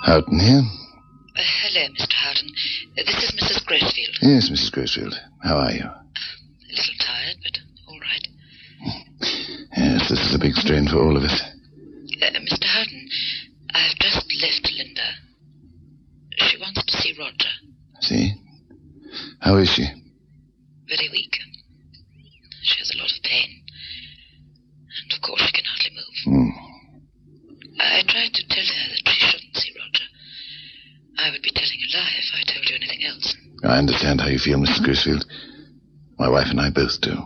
Houghton here? Hello, Mr. Houghton. This is Mrs. Grocefield. Yes, Mrs. Grocefield. How are you? A little tired, but all right. Yes, this is a big strain for all of us. Mr. Houghton, I've just left Linda. She wants to see Roger. See? How is she? Very weak. She has a lot of pain. And of course she can hardly move. I tried to tell her that she shouldn't see Roger. I would be telling a lie if I told you anything else. I understand how you feel, Mrs. Grocefield. My wife and I both do.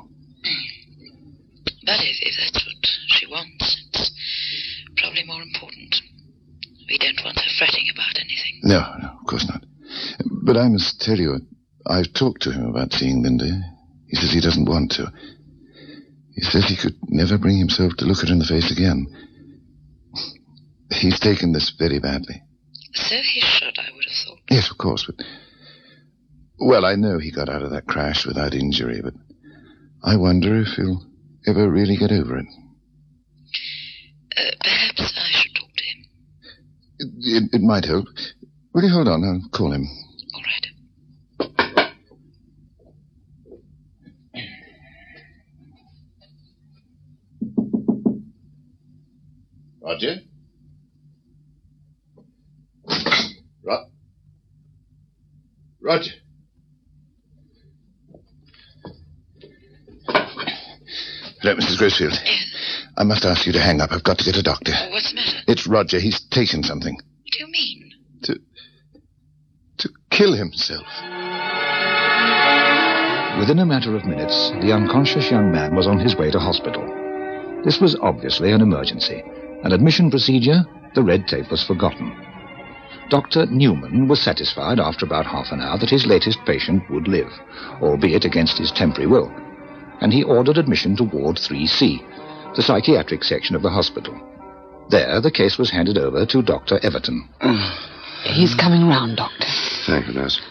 But if that's what she wants, it's probably more important. We don't want her fretting about anything. No, of course not. But I must tell you, I've talked to him about seeing Linda. He says he doesn't want to. He says he could never bring himself to look her in the face again. He's taken this very badly. So he should, I would have thought. Yes, of course, but... Well, I know he got out of that crash without injury, but I wonder if he'll ever really get over it. Perhaps I should talk to him. It might help. Will you hold on? I'll call him. All right. Roger? Roger? Hello, Mrs. Grocefield. Yes. I must ask you to hang up. I've got to get a doctor. What's the matter? It's Roger. He's taken something. What do you mean? To kill himself. Within a matter of minutes, the unconscious young man was on his way to hospital. This was obviously an emergency. An admission procedure, the red tape was forgotten. Dr. Newman was satisfied after about half an hour that his latest patient would live, albeit against his temporary will, and he ordered admission to Ward 3C, the psychiatric section of the hospital. There, the case was handed over to Dr. Everton. He's coming round, Doctor. Thank you, nurse.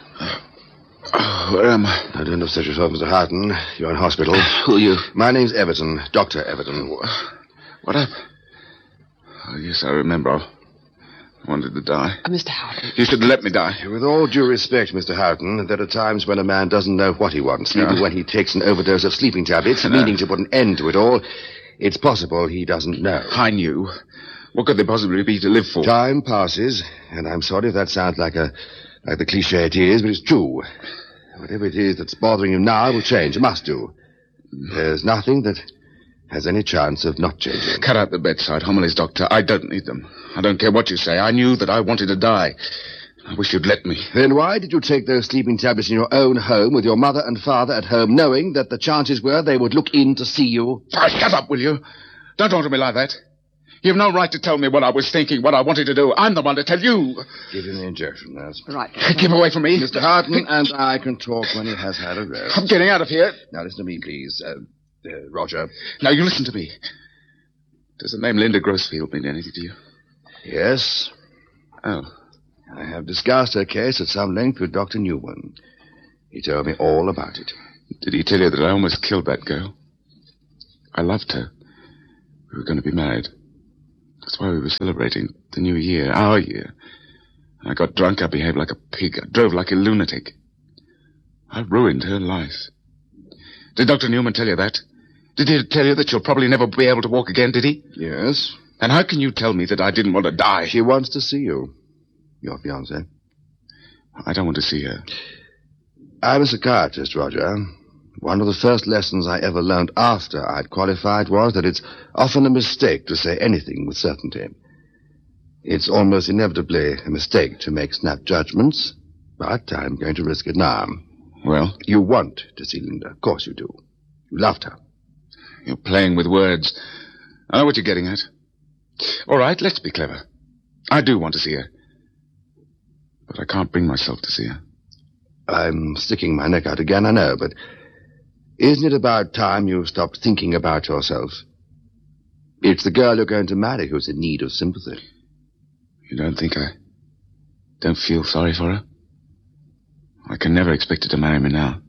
Where am I? Now, don't upset yourself, Mr. Houghton. You're in hospital. Who are you? My name's Everton, Dr. Everton. What happened? Oh, yes, I remember. I wanted to die. Mr. Houghton. You should let me die. With all due respect, Mr. Houghton, there are times when a man doesn't know what he wants. Even when he takes an overdose of sleeping tablets, meaning to put an end to it all, it's possible he doesn't know. I knew. What could there possibly be to live for? Time passes, and I'm sorry if that sounds like the cliché it is, but it's true. Whatever it is that's bothering you now will change. It must do. There's nothing that has any chance of not changing. Cut out the bedside homilies, Doctor. I don't need them. I don't care what you say. I knew that I wanted to die. I wish you'd let me. Then why did you take those sleeping tablets in your own home with your mother and father at home, knowing that the chances were they would look in to see you? Shut up, will you? Don't talk to me like that. You have no right to tell me what I was thinking, what I wanted to do. I'm the one to tell you. Give him the injection, nurse. Right. Keep away from me. Mr. Houghton and I can talk when he has had a rest. I'm getting out of here. Now, listen to me, please. Roger. Now, you listen to me. Does the name Linda Grocefield mean anything to you? Yes. Oh. I have discussed her case at some length with Dr. Newman. He told me all about it. Did he tell you that I almost killed that girl? I loved her. We were going to be married. That's why we were celebrating the new year, our year. I got drunk, I behaved like a pig, I drove like a lunatic. I ruined her life. Did Dr. Newman tell you that? Did he tell you that you'll probably never be able to walk again, did he? Yes. And how can you tell me that I didn't want to die? She wants to see you. Your fiancée. I don't want to see her. I'm a psychiatrist, Roger. One of the first lessons I ever learned after I'd qualified was that it's often a mistake to say anything with certainty. It's almost inevitably a mistake to make snap judgments, but I'm going to risk it now. Well? You want to see Linda. Of course you do. You loved her. You're playing with words. I know what you're getting at. All right, let's be clever. I do want to see her. But I can't bring myself to see her. I'm sticking my neck out again, I know, but isn't it about time you stopped thinking about yourself? It's the girl you're going to marry who's in need of sympathy. You don't think I don't feel sorry for her? I can never expect her to marry me now.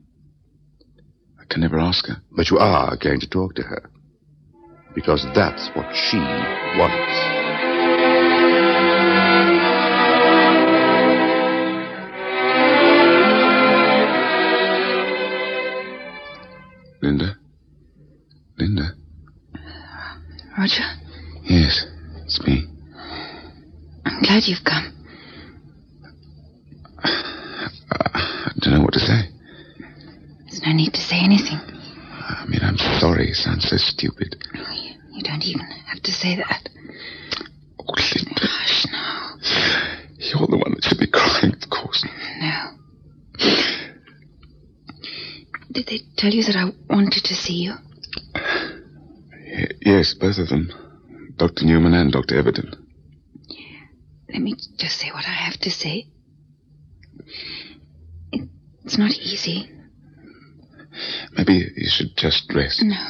I can never ask her. But you are going to talk to her. Because that's what she wants. I'm glad you've come. I don't know what to say. There's no need to say anything. I mean, I'm sorry. It sounds so stupid. You don't even have to say that. Oh, Linda. Hush now. You're the one that should be crying, of course. No. Did they tell you that I wanted to see you? Yes, both of them. Dr. Newman and Dr. Everton. Let me just say what I have to say. It's not easy. Maybe you should just rest. No.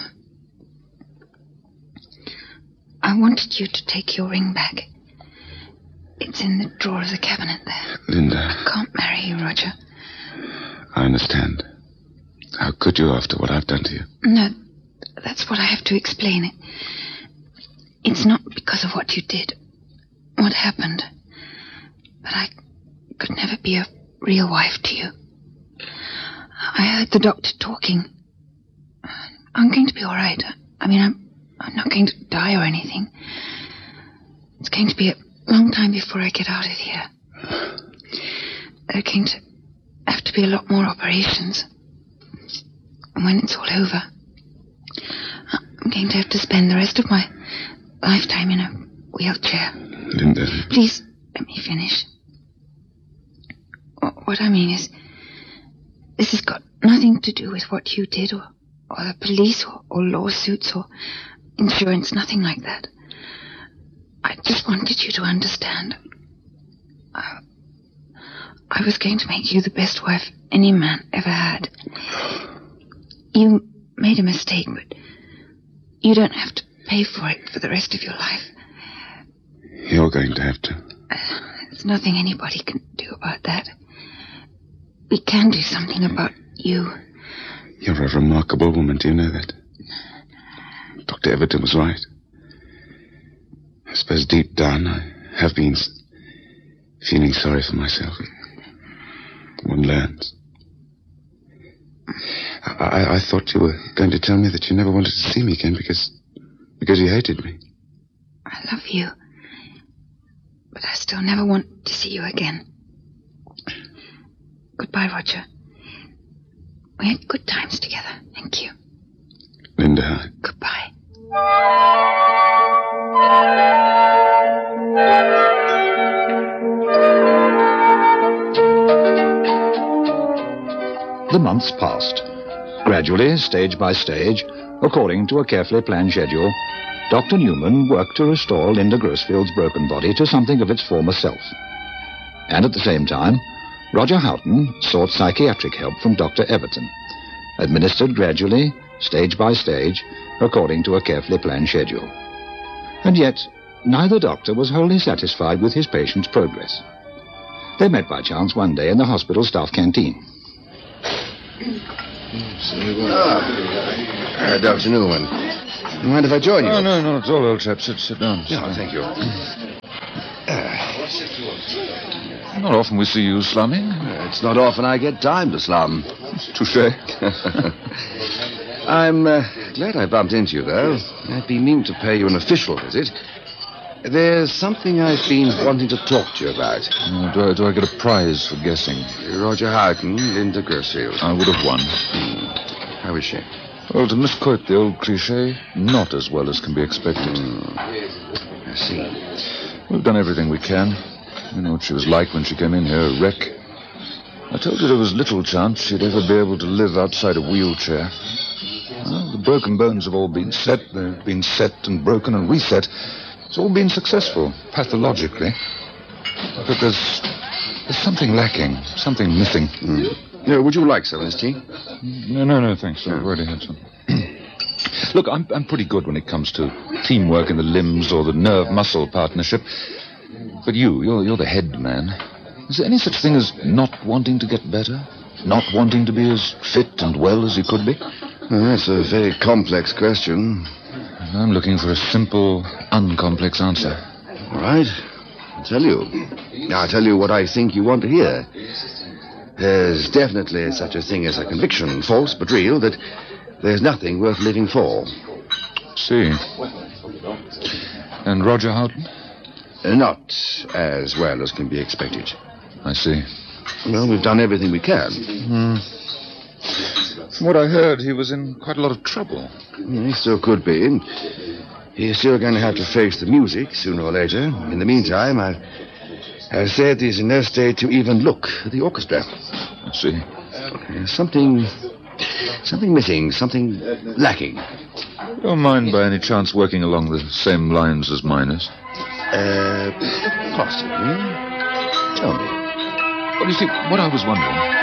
I wanted you to take your ring back. It's in the drawer of the cabinet there. Linda. I can't marry you, Roger. I understand. How could you after what I've done to you? No, that's what I have to explain. It's not because of what you did, what happened. But I could never be a real wife to you. I heard the doctor talking. I'm going to be all right. I mean, I'm not going to die or anything. It's going to be a long time before I get out of here. There are going to have to be a lot more operations. And when it's all over, I'm going to have to spend the rest of my lifetime in a wheelchair. Linda. Please, let me finish. What I mean is, this has got nothing to do with what you did, or the police, or lawsuits, or insurance, nothing like that. I just wanted you to understand. I was going to make you the best wife any man ever had. You made a mistake, but you don't have to pay for it for the rest of your life. You're going to have to. There's nothing anybody can do about that. We can do something about you. You're a remarkable woman, do you know that? Dr. Everton was right. I suppose deep down I have been feeling sorry for myself. One learns. I thought you were going to tell me that you never wanted to see me again because you hated me. I love you. But I still never want to see you again. Goodbye, Roger. We had good times together. Thank you. Linda. Goodbye. The months passed. Gradually, stage by stage, according to a carefully planned schedule, Dr. Newman worked to restore Linda Grosfield's broken body to something of its former self. And at the same time, Roger Houghton sought psychiatric help from Dr. Everton, administered gradually, stage by stage, according to a carefully planned schedule. And yet, neither doctor was wholly satisfied with his patient's progress. They met by chance one day in the hospital staff canteen. Dr. Newman. Mind if I join you? Oh, no, not at all, old chap. Sit down. Yeah, thank you. Not often we see you slumming. It's not often I get time to slum. Touché. I'm glad I bumped into you, though. I'd be meaning to pay you an official visit. There's something I've been wanting to talk to you about. Do I get a prize for guessing? Roger Houghton, Linda Grosfield. I would have won. How is she? Well, to misquote the old cliché, not as well as can be expected. I see. We've done everything we can. You know what she was like when she came in here, a wreck. I told her there was little chance she'd ever be able to live outside a wheelchair. Well, the broken bones have all been set. They've been set and broken and reset. It's all been successful, pathologically. But there's something lacking, something missing. Would you like some of this tea? No, thanks. I've already had some. Look, I'm pretty good when it comes to teamwork in the limbs or the nerve-muscle partnership. But you're the head man. Is there any such thing as not wanting to get better? Not wanting to be as fit and well as you could be? Well, that's a very complex question. I'm looking for a simple, uncomplex answer. All right. I'll tell you. I'll tell you what I think you want to hear. There's definitely such a thing as a conviction, false but real, that there's nothing worth living for. See. And Roger Houghton? Not as well as can be expected. I see. Well, we've done everything we can. From what I heard, he was in quite a lot of trouble. He still could be. And he's still going to have to face the music sooner or later. In the meantime, I've said he's in no state to even look at the orchestra. I see. Something missing, something lacking. You don't mind by any chance working along the same lines as mine is? Possibly. Tell me. Well, you see, what I was wondering...